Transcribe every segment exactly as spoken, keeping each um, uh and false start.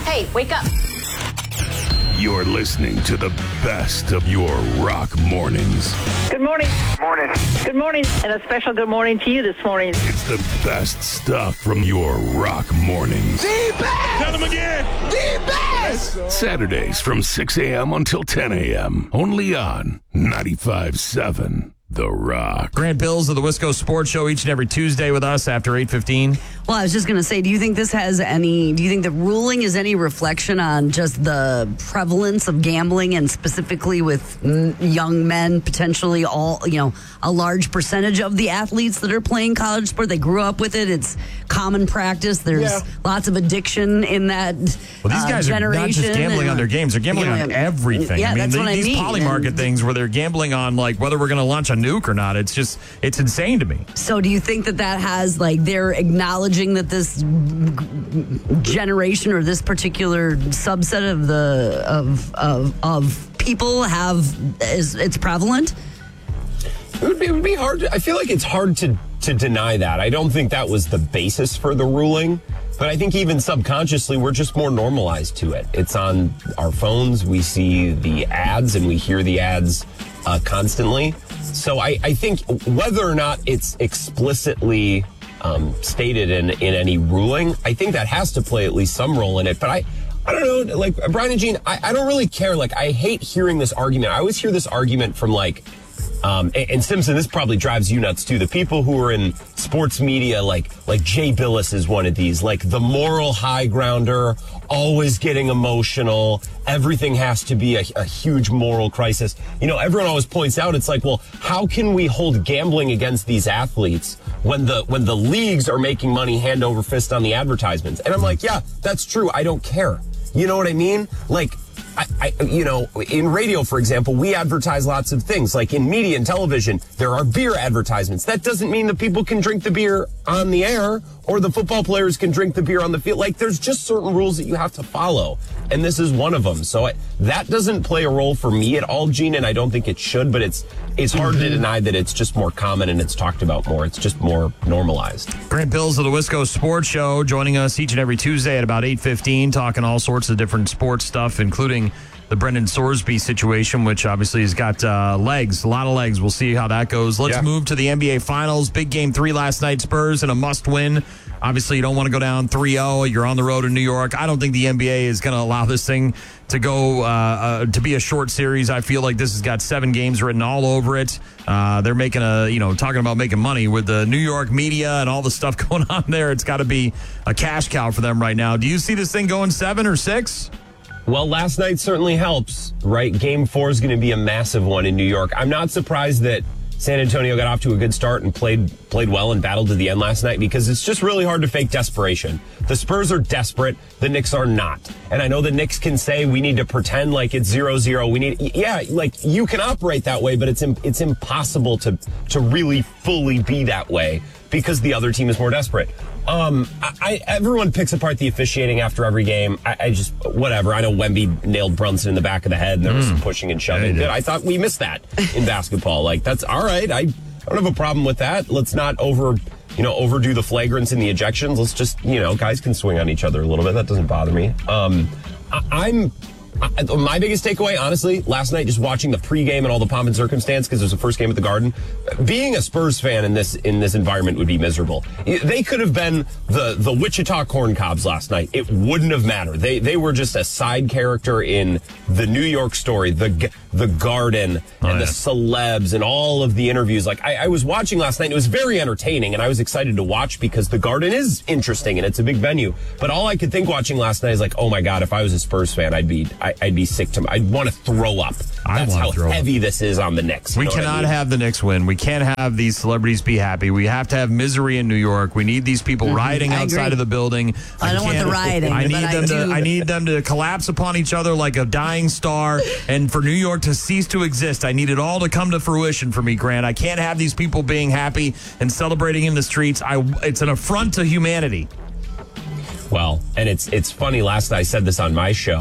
Hey, wake up. You're listening to the best of your rock mornings. Good morning. Morning. Good morning. And a special good morning to you this morning. It's the best stuff from your rock mornings. The best! Tell them again! The best! Saturdays from six a.m. until ten a.m. Only on ninety-five seven The Rock. Grant Bills of the Wisco Sports Show each and every Tuesday with us after eight fifteen. Well, I was just going to say, do you think this has any, do you think the ruling is any reflection on just the prevalence of gambling and specifically with mm, young men, potentially all, you know, a large percentage of the athletes that are playing college sport? They grew up with it. It's common practice. There's Yeah. lots of addiction in that Well, these uh, guys are generation. not just gambling and, on their games. They're gambling yeah, on everything. Yeah, I mean, that's the, what I these mean. poly market And- things where they're gambling on, like, whether we're going to launch a nuke or not. It's just, it's insane to me. So do you think that that has, like, they're acknowledging that this generation or this particular subset of the of of, of people have is it's prevalent? It would be, it would be hard. To, I feel like it's hard to, to deny that. I don't think that was the basis for the ruling, but I think even subconsciously we're just more normalized to it. It's on our phones. We see the ads and we hear the ads uh, constantly. So I, I think whether or not it's explicitly um, stated in, in any ruling, I think that has to play at least some role in it. But I, I don't know, like Brian and Gene, I, I don't really care. Like, I hate hearing this argument. I always hear this argument from like, Um, and, and Simpson, this probably drives you nuts too. The people who are in sports media, like like Jay Billis is one of these, like the moral high grounder, always getting emotional. Everything has to be a, a huge moral crisis. You know, everyone always points out, it's like, well, how can we hold gambling against these athletes when the when the leagues are making money hand over fist on the advertisements? And I'm like, yeah, that's true. I don't care. You know what I mean? Like, I, I, you know, in radio, for example, we advertise lots of things. Like in media and television, there are beer advertisements. That doesn't mean that people can drink the beer on the air or the football players can drink the beer on the field. Like, there's just certain rules that you have to follow. And this is one of them. So I, that doesn't play a role for me at all, Gene, and I don't think it should. But it's it's hard mm-hmm. to deny that it's just more common and it's talked about more. It's just more normalized. Grant Bills of the Wisco Sports Show joining us each and every Tuesday at about eight fifteen, talking all sorts of different sports stuff, including the Brendan Sorsby situation, which obviously has got uh, legs, a lot of legs. We'll see how that goes. Let's yeah. move to the N B A Finals. Big game three last night. Spurs and a must-win. Obviously, you don't want to go down three oh. You're on the road in New York. I don't think the N B A is going to allow this thing to go uh, uh, to be a short series. I feel like this has got seven games written all over it. Uh, they're making a, you know, talking about making money with the New York media and all the stuff going on there. It's got to be a cash cow for them right now. Do you see this thing going seven or six? Well, last night certainly helps, right? Game four is going to be a massive one in New York. I'm not surprised that San Antonio got off to a good start and played played well and battled to the end last night, because it's just really hard to fake desperation. The Spurs are desperate. The Knicks are not. And I know the Knicks can say we need to pretend like it's zero zero. We need, yeah, like you can operate that way, but it's it's impossible to to really fully be that way because the other team is more desperate. Um, I, I, everyone picks apart the officiating after every game. I, I just, whatever. I know Wemby nailed Brunson in the back of the head and there was mm. some pushing and shoving. Yeah, I thought we missed that in basketball. Like, that's all right. I, I don't have a problem with that. Let's not over, you know, overdo the flagrants and the ejections. Let's just, you know, guys can swing on each other a little bit. That doesn't bother me. Um, I, I'm, I, my biggest takeaway, honestly, last night, just watching the pregame and all the pomp and circumstance, because it was the first game at the Garden, being a Spurs fan in this in this environment would be miserable. They could have been the the Wichita Corn Cobs last night. It wouldn't have mattered. They they were just a side character in the New York story, the the Garden, and oh, yeah. the celebs and all of the interviews. Like, I, I was watching last night, and it was very entertaining, and I was excited to watch because the Garden is interesting and it's a big venue. But all I could think watching last night is like, oh my God, if I was a Spurs fan, I'd be I, I'd be sick to. I'd want to throw up. That's how heavy up. This is on the Knicks. We cannot I mean? have the Knicks win. We can't have these celebrities be happy. We have to have misery in New York. We need these people mm-hmm. rioting I outside agree. of the building. I, I don't want the rioting. I need but them I to. do. I need them to collapse upon each other like a dying star, and for New York to cease to exist. I need it all to come to fruition for me, Grant. I can't have these people being happy and celebrating in the streets. I. It's an affront to humanity. Well, and it's it's funny. Last night I said this on my show.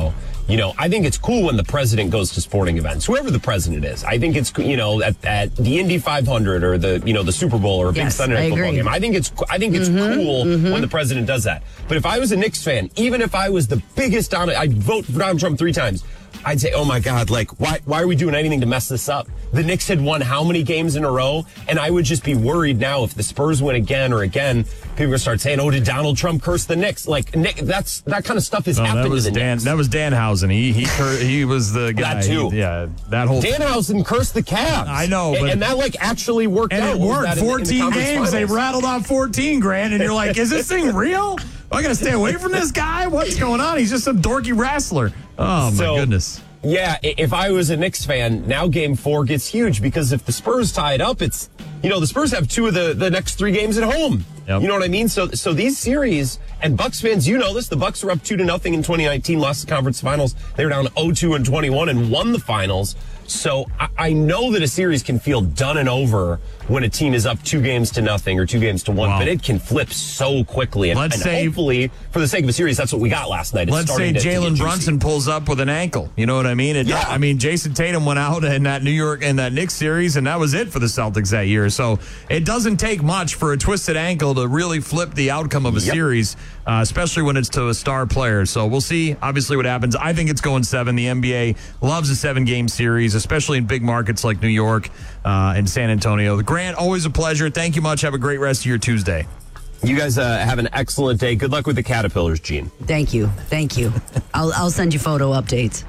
You know, I think it's cool when the president goes to sporting events, whoever the president is. I think it's, you know, at, at the Indy five hundred or the, you know, the Super Bowl or a big Yes, Sunday night I football agree. game. I think it's, I think it's Mm-hmm, cool mm-hmm. when the president does that. But if I was a Knicks fan, even if I was the biggest Donald, I'd vote for Donald Trump three times. I'd say, oh my God, like, why, why are we doing anything to mess this up? The Knicks had won how many games in a row? And I would just be worried now if the Spurs win again or again, people would start saying, oh, did Donald Trump curse the Knicks? Like, Nick, that's, that kind of stuff is No, happening that was to the Dan. Knicks. That was Danhausen. He he cur- he was the guy. That too. He- yeah, that whole. Danhausen cursed the Cavs. I know, And- but- and that like actually worked And out. it What was worked. that in the- in the fourteen conference games. They finals? rattled off fourteen grand, and you're like, is this thing real? I got to stay away from this guy? What's going on? He's just some dorky wrestler. Oh, my So, goodness. Yeah, i- if I was a Knicks fan, now game four gets huge because if the Spurs tie it up, it's, you know, the Spurs have two of the, the next three games at home. Yep. You know what I mean? So so these series, and Bucks fans, you know this, the Bucks were up two to nothing in twenty nineteen, lost the conference finals. They were down oh two and twenty-one and won the finals. So I, I know that a series can feel done and over when a team is up two games to nothing or two games to one, Wow. but it can flip so quickly. And, Let's and say- hopefully, for the sake of a series, that's what we got last night. It's Let's say starting to- to get Jalen juicy. Brunson pulls up with an ankle. You know what I mean? It, Yeah. I mean, Jason Tatum went out in that New York in that Knicks series, and that was it for the Celtics that year. So it doesn't take much for a twisted ankle to really flip the outcome of a Yep. series, uh, especially when it's to a star player. So we'll see, obviously, what happens. I think it's going seven. The N B A loves a seven-game series, especially in big markets like New York uh, and San Antonio. Grant, always a pleasure. Thank you much. Have a great rest of your Tuesday. You guys uh, have an excellent day. Good luck with the Caterpillars, Gene. Thank you. Thank you. I'll, I'll send you photo updates.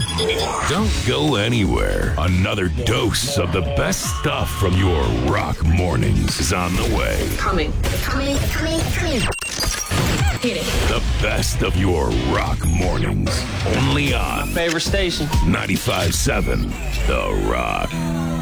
Don't go anywhere. Another dose of the best stuff from your rock mornings is on the way. Coming. Coming. Coming. Coming. Hit it. The best of your rock mornings. Only on Favorite station. ninety-five seven The Rock.